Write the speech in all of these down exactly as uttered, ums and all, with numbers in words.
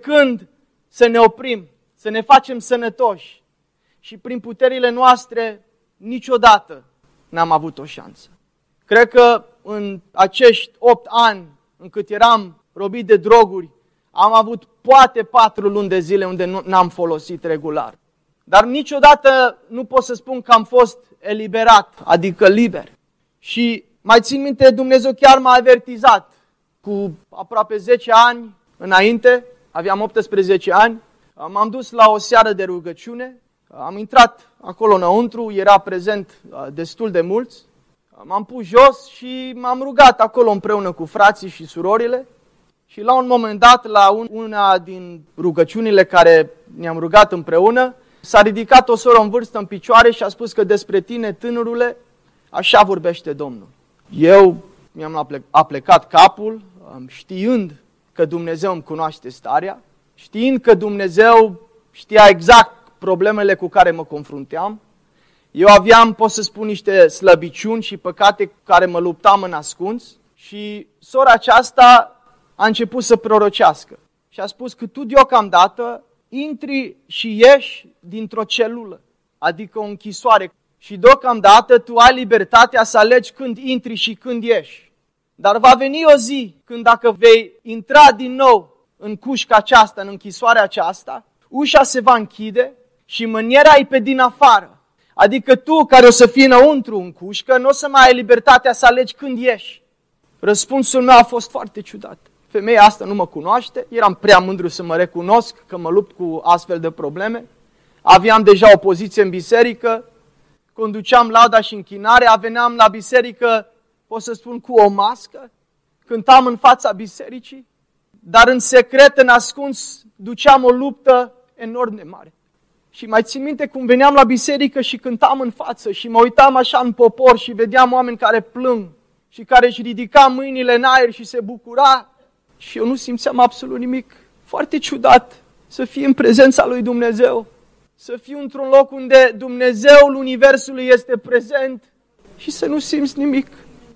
încercând să ne oprim, să ne facem sănătoși. Și prin puterile noastre niciodată n-am avut o șansă. Cred că în acești opt ani în cât eram robit de droguri, am avut poate patru luni de zile unde nu n-am folosit regular. Dar niciodată nu pot să spun că am fost eliberat, adică liber. Și mai țin minte, Dumnezeu chiar m-a avertizat. Cu aproape zece ani înainte, aveam optsprezece ani, m-am dus la o seară de rugăciune, am intrat acolo înăuntru, era prezent destul de mulți, m-am pus jos și m-am rugat acolo împreună cu frații și surorile. Și la un moment dat, la una din rugăciunile care ne-am rugat împreună, s-a ridicat o soră în vârstă în picioare și a spus că despre tine, tânărule, așa vorbește Domnul. Eu mi-am aplecat capul, știind că Dumnezeu îmi cunoaște starea, știind că Dumnezeu știa exact problemele cu care mă confrunteam. Eu aveam, pot să spun, niște slăbiciuni și păcate cu care mă luptam în ascuns și sora aceasta a început să prorocească și a spus că tu deocamdată intri și ieși dintr-o celulă, adică o închisoare. Și deocamdată tu ai libertatea să alegi când intri și când ieși. Dar va veni o zi când dacă vei intra din nou în cușca aceasta, în închisoarea aceasta, ușa se va închide și mâniera e pe din afară. Adică tu care o să fii înăuntru în cușcă, nu o să mai ai libertatea să alegi când ieși. Răspunsul meu a fost foarte ciudat. Femeia asta nu mă cunoaște, eram prea mândru să mă recunosc că mă lupt cu astfel de probleme. Aveam deja o poziție în biserică, conduceam lauda și închinarea, veneam la biserică, pot să spun, cu o mască, cântam în fața bisericii, dar în secret, în ascuns, duceam o luptă enorm de mare. Și mai țin minte cum veneam la biserică și cântam în față și mă uitam așa în popor și vedeam oameni care plâng și care își ridica mâinile în aer și se bucura și eu nu simțeam absolut nimic. Foarte ciudat să fii în prezența lui Dumnezeu, să fiu într-un loc unde Dumnezeul Universului este prezent și să nu simți nimic.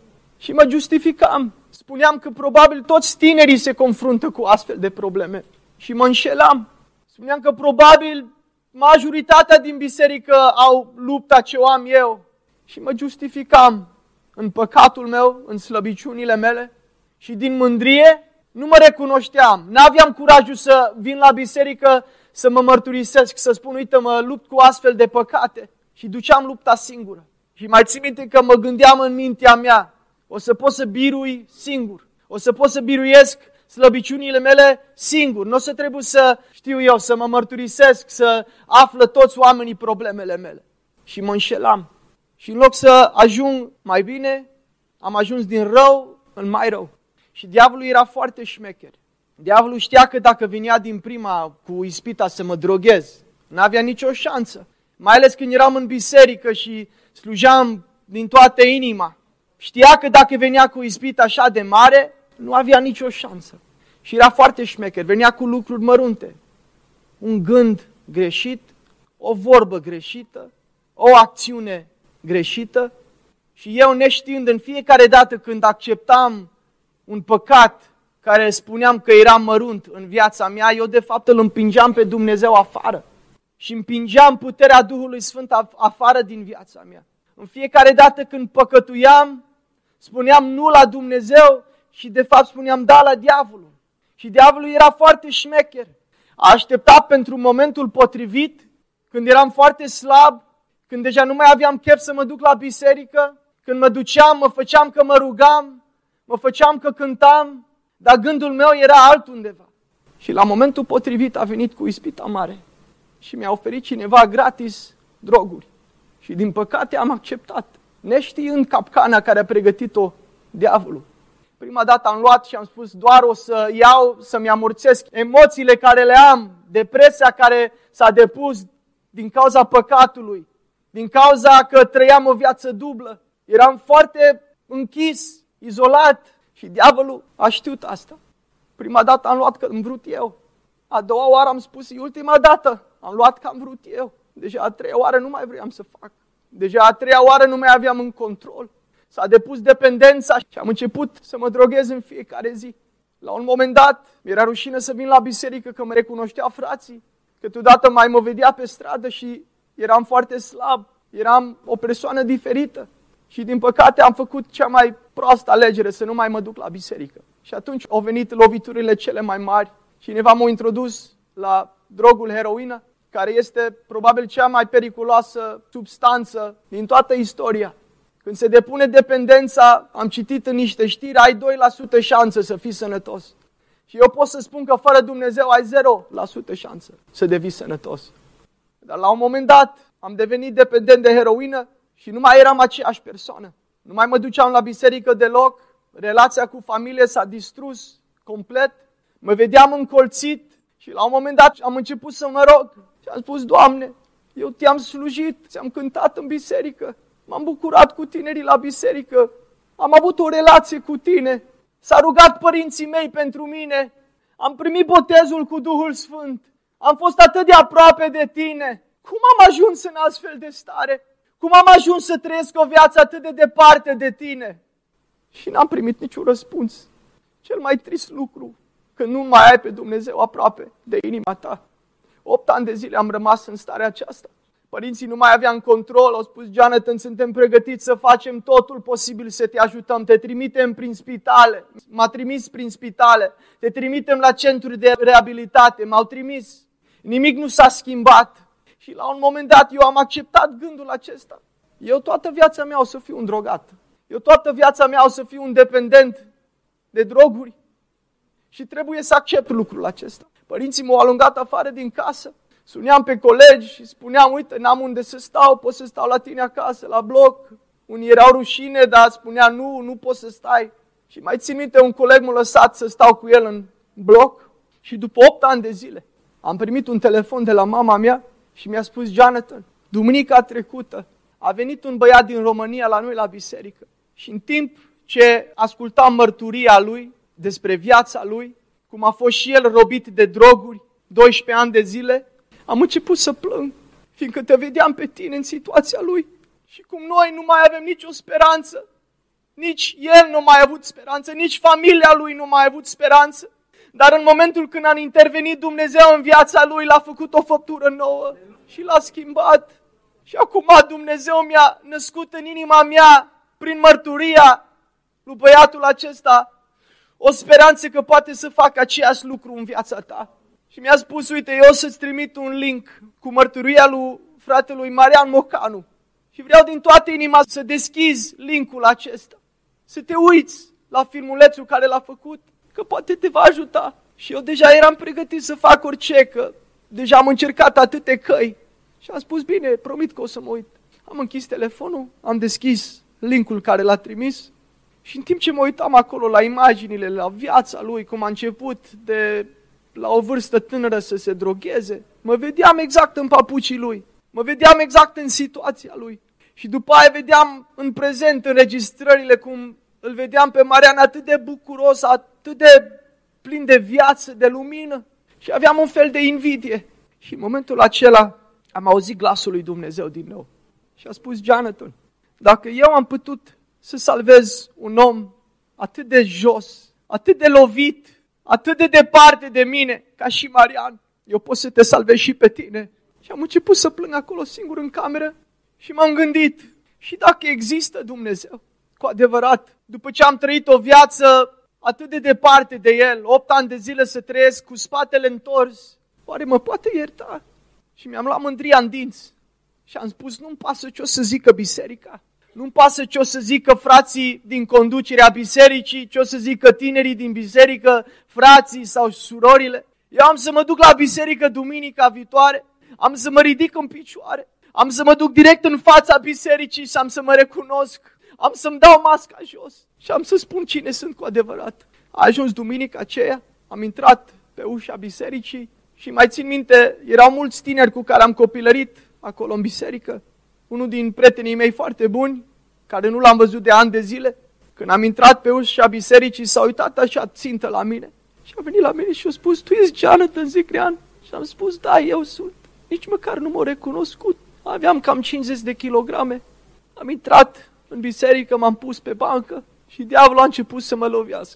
Și mă justificam. Spuneam că probabil toți tinerii se confruntă cu astfel de probleme. Și mă înșelam. Spuneam că probabil majoritatea din biserică au lupta ce o am eu. Și mă justificam în păcatul meu, în slăbiciunile mele. Și din mândrie nu mă recunoșteam. N-aveam curajul să vin la biserică, să mă mărturisesc, să spun, uite, mă lupt cu astfel de păcate. Și duceam lupta singură. Și mai țin minte că mă gândeam în mintea mea, o să pot să birui singur. O să pot să biruiesc slăbiciunile mele singur. Nu o să trebuie să, știu eu, să mă mărturisesc, să află toți oamenii problemele mele. Și mă înșelam. Și în loc să ajung mai bine, am ajuns din rău în mai rău. Și diavolul era foarte șmecher. Diavolul știa că dacă venea din prima cu ispita să mă droghez, n-avea nicio șansă. Mai ales când eram în biserică și slujeam din toată inima. Știa că dacă venea cu ispita așa de mare, nu avea nicio șansă. Și era foarte șmecher. Venea cu lucruri mărunte. Un gând greșit, o vorbă greșită, o acțiune greșită. Și eu, neștiind, în fiecare dată când acceptam un păcat care spuneam că era mărunt în viața mea, eu de fapt îl împingeam pe Dumnezeu afară. Și împingeam puterea Duhului Sfânt afară din viața mea. În fiecare dată când păcătuiam, spuneam nu la Dumnezeu și de fapt spuneam da la diavolul. Și diavolul era foarte șmecher. A așteptat pentru momentul potrivit, când eram foarte slab, când deja nu mai aveam chef să mă duc la biserică, când mă duceam, mă făceam că mă rugam, mă făceam că cântam, dar gândul meu era altundeva. Și la momentul potrivit a venit cu ispita mare și mi-a oferit cineva gratis droguri. Și din păcate am acceptat, neștiind capcana care a pregătit-o diavolul. Prima dată am luat și am spus doar o să iau, să-mi amorțesc emoțiile care le am, depresia care s-a depus din cauza păcatului, din cauza că trăiam o viață dublă. Eram foarte închis, izolat și diavolul a știut asta. Prima dată am luat că am vrut eu. A doua oară am spus, e ultima dată, am luat că am vrut eu. Deja a treia oară nu mai vreau să fac. Deja a treia oară nu mai aveam în control. S-a depus dependența și am început să mă droghez în fiecare zi. La un moment dat, mi-era rușine să vin la biserică că mă recunoștea frații. Câteodată mai mă vedea pe stradă și eram foarte slab. Eram o persoană diferită. Și din păcate am făcut cea mai proastă alegere să nu mai mă duc la biserică. Și atunci au venit loviturile cele mai mari. Cineva m-a introdus la drogul heroină, care este probabil cea mai periculoasă substanță din toată istoria. Când se depune dependența, am citit în niște știri, ai doi la sută șansă să fii sănătos. Și eu pot să spun că fără Dumnezeu ai zero la sută șansă să devii sănătos. Dar la un moment dat am devenit dependent de heroină și nu mai eram aceeași persoană. Nu mai mă duceam la biserică deloc, relația cu familie s-a distrus complet, mă vedeam încolțit și la un moment dat am început să mă rog și am spus, Doamne, eu te-am slujit, ți-am cântat în biserică, m-am bucurat cu tinerii la biserică, am avut o relație cu tine, s-a rugat părinții mei pentru mine, am primit botezul cu Duhul Sfânt, am fost atât de aproape de tine. Cum am ajuns în astfel de stare? Cum am ajuns să trăiesc o viață atât de departe de tine? Și n-am primit niciun răspuns. Cel mai trist lucru, că nu mai ai pe Dumnezeu aproape de inima ta. Opt ani de zile am rămas în starea aceasta. Părinții nu mai aveam control, au spus, Jonathan, suntem pregătiți să facem totul posibil să te ajutăm, te trimitem prin spitale, m-a trimis prin spitale, te trimitem la centuri de reabilitate, m-au trimis. Nimic nu s-a schimbat. Și la un moment dat eu am acceptat gândul acesta. Eu toată viața mea o să fiu un drogat. Eu toată viața mea o să fiu un dependent de droguri. Și trebuie să accept lucrul acesta. Părinții m-au alungat afară din casă. Suneam pe colegi și spuneam, uite, n-am unde să stau, pot să stau la tine acasă, la bloc. Unii erau rușine, dar spunea, nu, nu poți să stai. Și mai țin minte, un coleg m-a lăsat să stau cu el în bloc. Și după opt ani de zile am primit un telefon de la mama mea și mi-a spus, Jonathan, duminica trecută a venit un băiat din România la noi la biserică. Și în timp ce ascultam mărturia lui despre viața lui, cum a fost și el robit de droguri, doisprezece ani de zile, am început să plâng, fiindcă te vedeam pe tine în situația lui. Și cum noi nu mai avem nicio speranță, nici el nu mai a avut speranță, nici familia lui nu mai a avut speranță. Dar în momentul când a intervenit Dumnezeu în viața lui, l-a făcut o făptură nouă și l-a schimbat. Și acum Dumnezeu mi-a născut în inima mea, prin mărturia lui băiatul acesta, o speranță că poate să facă aceeași lucru în viața ta. Și mi-a spus, uite, eu o să-ți trimit un link cu mărturia lui fratelui Marian Mocanu. Și vreau din toată inima să deschizi linkul acesta, să te uiți la filmulețul care l-a făcut, că poate te va ajuta. Și eu deja eram pregătit să fac orice, că deja am încercat atâte căi. Și am spus, bine, promit că o să mă uit. Am închis telefonul, am deschis linkul care l-a trimis și în timp ce mă uitam acolo la imaginile, la viața lui, cum a început de la o vârstă tânără să se drogheze, mă vedeam exact în papucii lui, mă vedeam exact în situația lui. Și după aia vedeam în prezent înregistrările cum îl vedeam pe Marian atât de bucuros, atât de plin de viață, de lumină și aveam un fel de invidie. Și în momentul acela am auzit glasul lui Dumnezeu din nou și a spus, Jonathan, dacă eu am putut să salvez un om atât de jos, atât de lovit, atât de departe de mine, ca și Marian, eu pot să te salvez și pe tine. Și am început să plâng acolo singur în cameră și m-am gândit, și dacă există Dumnezeu, cu adevărat, după ce am trăit o viață atât de departe de El, opt ani de zile să trăiesc cu spatele întors, oare mă poate ierta? Și mi-am luat mândria în dinți și am spus, nu-mi pasă ce o să zică biserica, nu-mi pasă ce o să zică frații din conducerea bisericii, ce o să zică tinerii din biserică, frații sau surorile. Eu am să mă duc la biserică duminica viitoare, am să mă ridic în picioare, am să mă duc direct în fața bisericii și am să mă recunosc, am să-mi dau masca jos și am să spun cine sunt cu adevărat. A ajuns duminica aceea, am intrat pe ușa bisericii și mai țin minte, erau mulți tineri cu care am copilărit acolo în biserică. Unul din prietenii mei foarte buni, care nu l-am văzut de ani de zile, când am intrat pe ușa bisericii, s-a uitat așa țintă la mine și a venit la mine și a spus, tu ești Jonathan Zicrean? Și am spus, da, eu sunt. Nici măcar nu m-a recunoscut. Aveam cam cincizeci de kilograme. Am intrat în biserică, m-am pus pe bancă și diavolul a început să mă lovească. A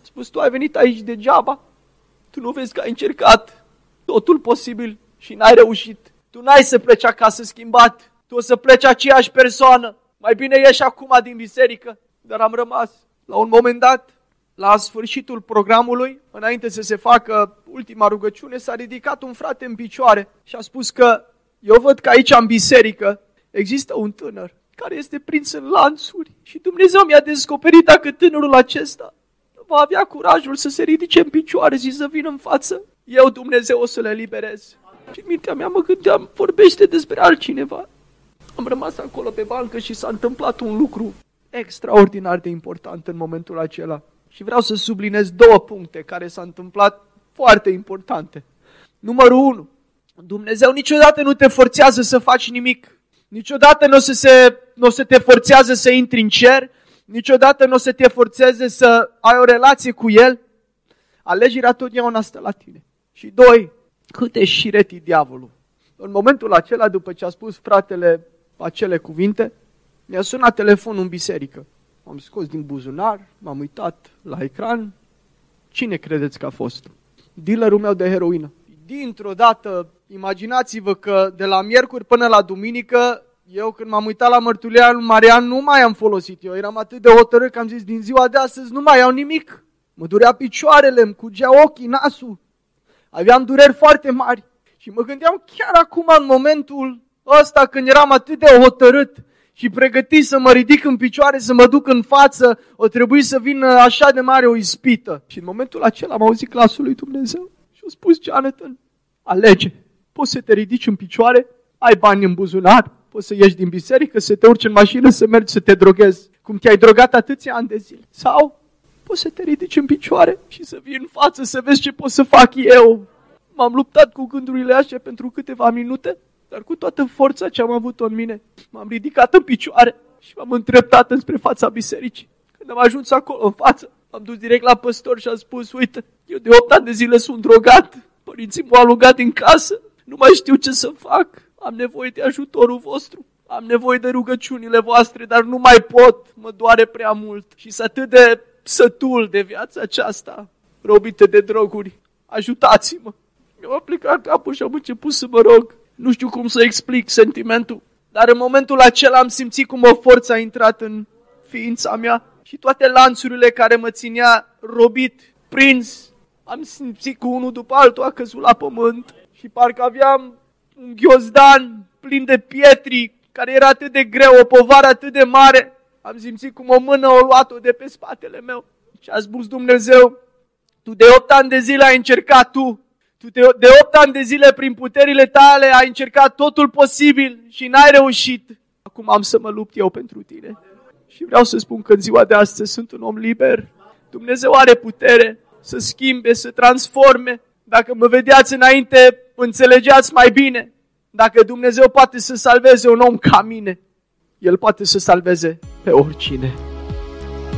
spus, tu ai venit aici degeaba. Tu nu vezi că ai încercat totul posibil și n-ai reușit. Tu n-ai să pleci acasă schimbat. Tu o să pleci aceeași persoană. Mai bine ieși acum din biserică. Dar am rămas. La un moment dat, la sfârșitul programului, înainte să se facă ultima rugăciune, s-a ridicat un frate în picioare și a spus că eu văd că aici în biserică există un tânăr care este prins în lanțuri și Dumnezeu mi-a descoperit dacă tânărul acesta va avea curajul să se ridice în picioare și să vină în față, eu, Dumnezeu, o să le eliberez. Și în mintea mea mă gândeam, vorbește despre altcineva. Am rămas acolo pe bancă și s-a întâmplat un lucru extraordinar de important în momentul acela. Și vreau să subliniez două puncte care s-au întâmplat foarte importante. Numărul unu, Dumnezeu niciodată nu te forțează să faci nimic. Niciodată nu o să, se, nu o să te forțează să intri în cer. Niciodată nu o să te forțeze să ai o relație cu El. Alegerea totdeauna stă la tine. Și doi, cât e șiretii diavolul. În momentul acela, după ce a spus fratele acele cuvinte, mi-a sunat telefonul în biserică. M-am scos din buzunar, m-am uitat la ecran. Cine credeți că a fost? Dealerul meu de heroină. Dintr-o dată, imaginați-vă că de la miercuri până la duminică, eu când m-am uitat la mărturia lui Marian, nu mai am folosit. Eu eram atât de hotărât că am zis, din ziua de astăzi nu mai iau nimic. Mă durea picioarele, îmi cugea ochii, nasul. Aveam dureri foarte mari. Și mă gândeam chiar acum, în momentul ăsta, când eram atât de hotărât și pregătit să mă ridic în picioare, să mă duc în față, o trebuie să vină așa de mare o ispită. Și în momentul acela am auzit glasul lui Dumnezeu și a spus, Jonathan, alege. Poți să te ridici în picioare, ai bani în buzunar, poți să ieși din biserică, să te urci în mașină, să mergi să te droghezi, cum te-ai drogat atâția ani de zile. Sau poți să te ridici în picioare și să vii în față, să vezi ce pot să fac eu. M-am luptat cu gândurile astea pentru câteva minute, dar cu toată forța ce am avut-o în mine, m-am ridicat în picioare și m-am îndreptat înspre fața bisericii. Când am ajuns acolo în față, m-am dus direct la păstor și am spus, uite, eu de opt ani de zile sunt drogat, părinții m-au alungat din casă, nu mai știu ce să fac, am nevoie de ajutorul vostru, am nevoie de rugăciunile voastre, dar nu mai pot, mă doare prea mult și sunt atât de sătul de viața aceasta, robită de droguri, ajutați-mă. Mi-am aplicat capul și am început să mă rog. Nu știu cum să explic sentimentul, dar în momentul acela am simțit cum o forță a intrat în ființa mea și toate lanțurile care mă ținea robit, prins, am simțit că unul după altul a căzut la pământ și parcă aveam un ghiozdan plin de pietri care era atât de greu, o povară atât de mare. Am simțit cum o mână o luat-o de pe spatele meu și a spus, Dumnezeu, tu de opt ani de zile ai încercat tu, tu de, de opt ani de zile prin puterile tale ai încercat totul posibil și n-ai reușit. Acum am să mă lupt eu pentru tine. Și vreau să spun că în ziua de astăzi sunt un om liber. Dumnezeu are putere să schimbe, să transforme. Dacă mă vedeați înainte, înțelegeați mai bine. Dacă Dumnezeu poate să salveze un om ca mine, El poate să salveze pe oricine.